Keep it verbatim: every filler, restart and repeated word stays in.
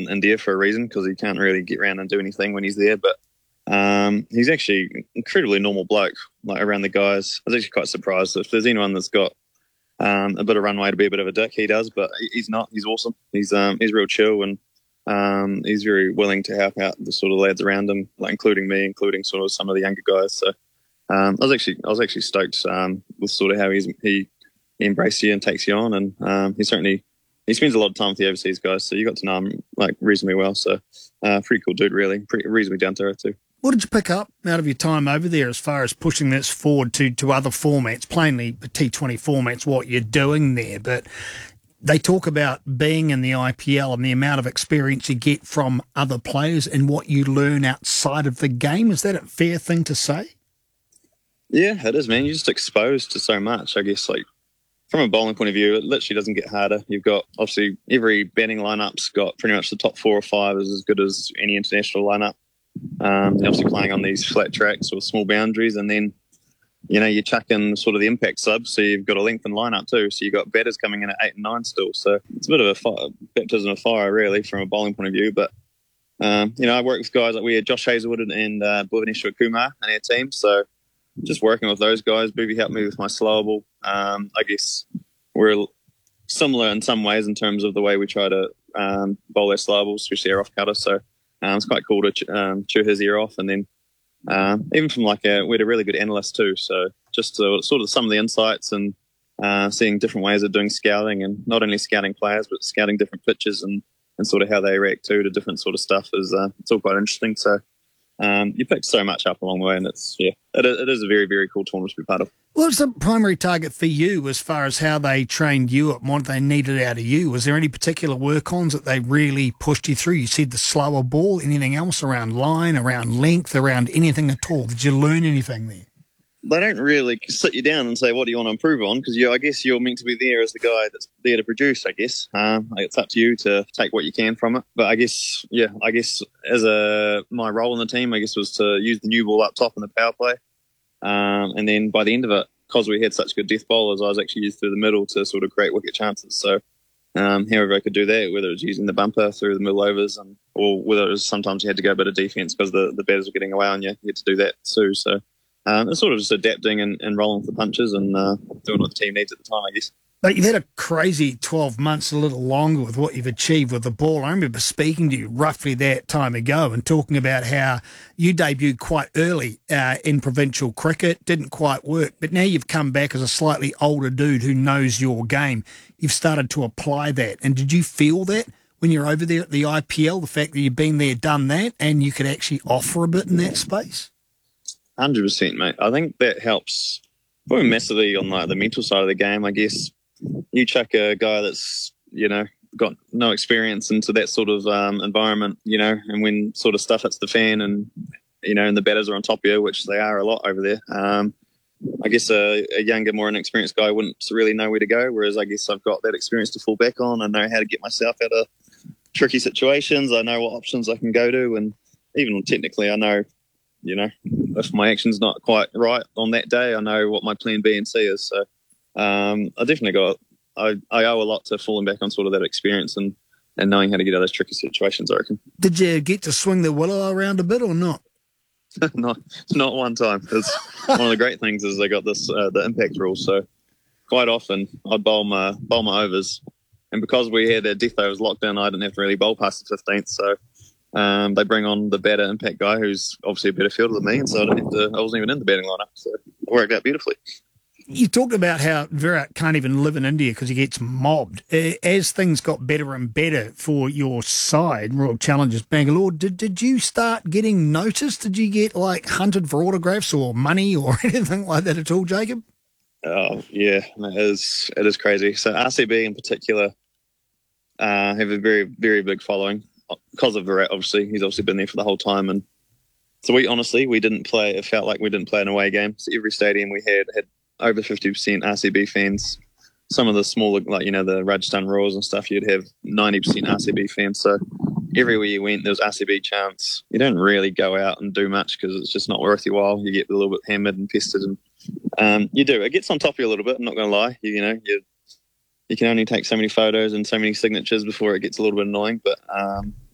in India for a reason, because he can't really get around and do anything when he's there. But um, he's actually an incredibly normal bloke, like around the guys. I was actually quite surprised. If there's anyone that's got um, a bit of runway to be a bit of a dick, he does. But he's not. He's awesome. He's um, he's real chill, and um, he's very willing to help out the sort of lads around him, like including me, including sort of some of the younger guys. So um, I was actually I was actually stoked um, with sort of how he's he. He embraces you and takes you on, and um, he certainly he spends a lot of time with the overseas guys, so you got to know him like reasonably well. So, uh, pretty cool dude, really, pretty reasonably down to earth too. What did you pick up out of your time over there as far as pushing this forward to to other formats? Plainly, the T twenty format's what you're doing there, but they talk about being in the I P L and the amount of experience you get from other players and what you learn outside of the game. Is that a fair thing to say? Yeah, it is, man. You're just exposed to so much, I guess, like. From a bowling point of view, it literally doesn't get harder. You've got, obviously, every batting lineup's got pretty much the top four or five is as good as any international lineup. Um, you're obviously playing on these flat tracks with small boundaries, and then, you know, you chuck in sort of the impact subs, so you've got a lengthened lineup too. So you've got batters coming in at eight and nine still. So it's a bit of a fire, baptism of fire, really, from a bowling point of view. But, um, you know, I work with guys like we had Josh Hazelwood and uh, Bhuvaneshwar Kumar in our team. So just working with those guys, Booby helped me with my slower ball. Um, I guess we're similar in some ways in terms of the way we try to um, bowl our slower balls, especially our off cutter. So um, it's quite cool to ch- um, chew his ear off. And then um, even from like a, we had a really good analyst too. So just to, sort of some of the insights and uh, seeing different ways of doing scouting, and not only scouting players, but scouting different pitches and, and sort of how they react too to different sort of stuff is uh, it's all quite interesting. So Um, you pick so much up along the way, and it's, yeah, it, it is a very, very cool tournament to be part of. What was the primary target for you as far as how they trained you and what they needed out of you? Was there any particular work-ons that they really pushed you through? You said the slower ball, anything else around line, around length, around anything at all? Did you learn anything there? They don't really sit you down and say, what do you want to improve on? Because you, I guess you're meant to be there as the guy that's there to produce, I guess. Um, it's up to you to take what you can from it. But I guess, yeah, I guess as a my role in the team, I guess, was to use the new ball up top in the power play. Um, and then by the end of it, because we had such good death bowlers, I was actually used through the middle to sort of create wicket chances. So um, however I could do that, whether it was using the bumper through the middle overs, and or whether it was sometimes you had to go a bit of defence because the, the batters were getting away on you, you had to do that too. So Um, it's sort of just adapting and, and rolling with the punches and uh, doing what the team needs at the time, I guess. But you've had a crazy twelve months, a little longer, with what you've achieved with the ball. I remember speaking to you roughly that time ago and talking about how you debuted quite early uh, in provincial cricket, didn't quite work, but now you've come back as a slightly older dude who knows your game. You've started to apply that. And did you feel that when you're over there at the I P L, the fact that you've been there, done that, and you could actually offer a bit in that space? one hundred percent, mate. I think that helps probably massively on like the mental side of the game. I guess you chuck a guy that's, you know, got no experience into that sort of um, environment, you know, and when sort of stuff hits the fan and, you know, and the batters are on top of you, which they are a lot over there, um, I guess a, a younger, more inexperienced guy wouldn't really know where to go, whereas I guess I've got that experience to fall back on. I know how to get myself out of tricky situations. I know what options I can go to, and even technically I know, you know, if my action's not quite right on that day, I know what my plan B and C is. So um, I definitely got, I, I owe a lot to falling back on sort of that experience and, and knowing how to get out of those tricky situations, I reckon. Did you get to swing the willow around a bit or not? not not one time. Because one of the great things is they got this, uh, the impact rule. So quite often I'd bowl my, bowl my overs. And because we had our death overs locked in, I didn't have to really bowl past the fifteenth. So Um, they bring on the better impact guy who's obviously a better fielder than me, and so I, didn't have to, I wasn't even in the batting lineup, so it worked out beautifully. You talked about how Virat can't even live in India because he gets mobbed. As things got better and better for your side, Royal Challengers Bangalore, did, did you start getting noticed? Did you get, like, hunted for autographs or money or anything like that at all, Jacob? Oh, yeah, it is, it is crazy. So R C B in particular uh, have a very, very big following. Because of Virat, obviously, he's obviously been there for the whole time, and so we honestly we didn't play. It felt like we didn't play an away game. So every stadium we had had over fifty percent R C B fans. Some of the smaller, like you know, the Rajasthan Royals and stuff, you'd have ninety percent R C B fans. So everywhere you went, there was R C B chants. You don't really go out and do much because it's just not worth your while. You get a little bit hammered and pestered, and um, you do. It gets on top of you a little bit. I'm not going to lie. You, you know, you. You can only take so many photos and so many signatures before it gets a little bit annoying. But um,